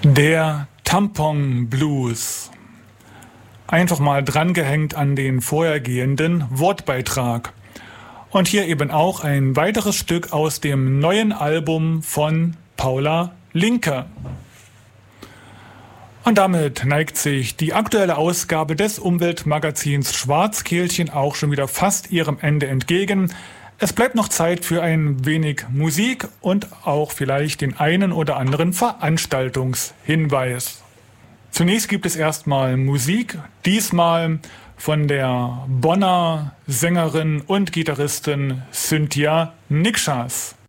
Der Tampon Blues. Einfach mal drangehängt an den vorhergehenden Wortbeitrag. Und hier eben auch ein weiteres Stück aus dem neuen Album von Paula Linke. Und damit neigt sich die aktuelle Ausgabe des Umweltmagazins Schwarzkehlchen auch schon wieder fast ihrem Ende entgegen. Es bleibt noch Zeit für ein wenig Musik und auch vielleicht den einen oder anderen Veranstaltungshinweis. Zunächst gibt es erstmal Musik, diesmal von der Bonner Sängerin und Gitarristin Cynthia Nikschas.